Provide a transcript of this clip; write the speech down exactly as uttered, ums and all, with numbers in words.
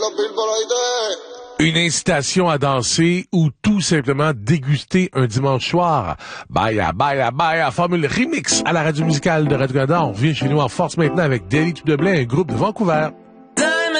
Une incitation à danser ou tout simplement déguster un dimanche soir. Baya, baya, baya, formule remix à la radio musicale de Radio-Canada. On revient chez nous en force maintenant avec Daily Tout de Blé, un groupe de Vancouver.